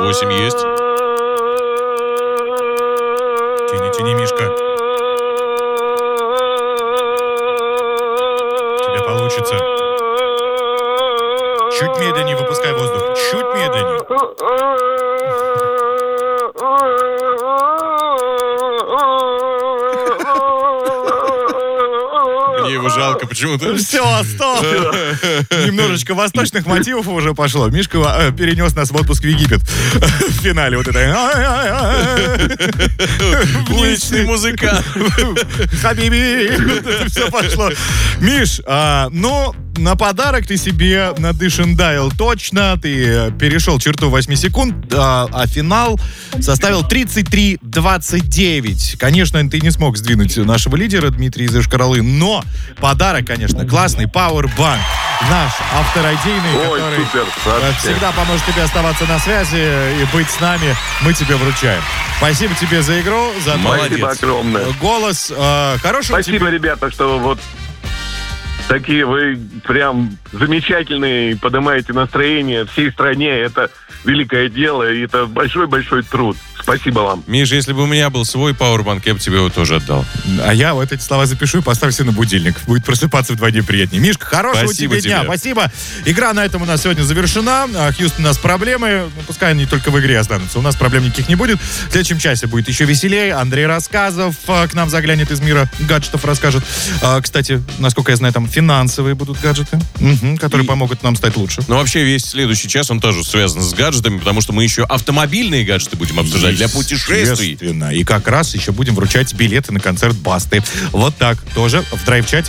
8 есть. Тяни, Мишка. Тебе получится. Чуть медленнее выпускай воздух. Чуть медленнее. Мне его жалко почему-то. Все, стоп. Немножечко восточных мотивов уже пошло. Мишка перенес нас в отпуск в Египет. В финале вот это. Уличный музыкант. Хабиби. Все пошло. Миш, на подарок ты себе на Dish and Dial точно. Ты перешел черту 8 секунд, а финал составил 33-29. Конечно, ты не смог сдвинуть нашего лидера Дмитрия из Йошкар-Олы, но подарок, конечно, классный Powerbank. Наш авторадийный, который супер, всегда поможет тебе оставаться на связи и быть с нами. Мы тебе вручаем. Спасибо тебе за игру, за Спасибо огромное. Голос. Хорошего Спасибо, ребята, что вот такие вы прям замечательные, поднимаете настроение всей стране. Это великое дело, и это большой-большой труд. Спасибо вам. Миш, если бы у меня был свой пауэрбанк, я бы тебе его тоже отдал. А я вот эти слова запишу и поставлю себе на будильник. Будет просыпаться вдвойне приятнее. Мишка, хорошего тебе дня. Спасибо. Игра на этом у нас сегодня завершена. Хьюстон, у нас проблемы. Пускай они только в игре останутся. У нас проблем никаких не будет. В следующем часе будет еще веселее. Андрей Рассказов к нам заглянет из мира гаджетов, расскажет. Кстати, насколько я знаю, там финансовые будут гаджеты, которые помогут нам стать лучше. Но вообще весь следующий час, он тоже связан с гаджетами, потому что мы еще автомобильные гаджеты будем обсуждать для путешествий. И как раз еще будем вручать билеты на концерт Басты. Вот так. Тоже в драйв-чате.